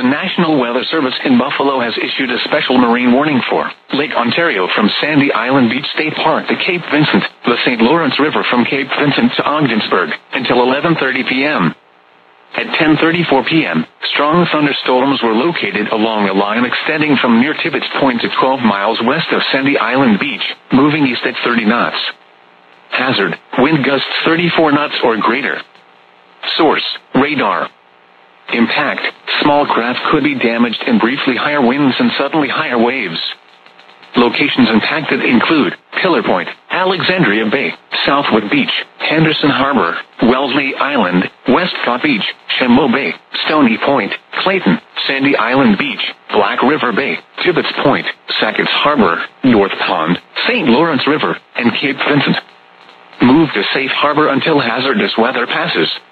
The National Weather Service in Buffalo has issued a special marine warning for Lake Ontario from Sandy Island Beach State Park to Cape Vincent, the St. Lawrence River from Cape Vincent to Ogdensburg, until 11:30 p.m. At 10:34 p.m., strong thunderstorms were located along a line extending from near Tibbetts Point to 12 miles west of Sandy Island Beach, moving east at 30 knots. Hazard, wind gusts 34 knots or greater. Source, radar. Impact, small craft could be damaged in briefly higher winds and suddenly higher waves. Locations impacted include Pillar Point, Alexandria Bay, Southwood Beach, Henderson Harbor, Wellesley Island, Westcott Beach, Shambo Bay, Stony Point, Clayton, Sandy Island Beach, Black River Bay, Tibbetts Point, Sackett's Harbor, North Pond, St. Lawrence River, and Cape Vincent. Move to safe harbor until hazardous weather passes.